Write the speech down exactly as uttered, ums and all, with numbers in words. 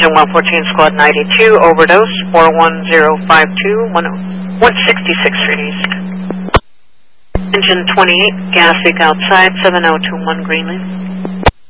Engine one fourteen, Squad ninety-two, overdose, four one zero five two, one sixty-six Street East. Engine twenty-eight, gas leak outside, seven oh two one Greenleaf.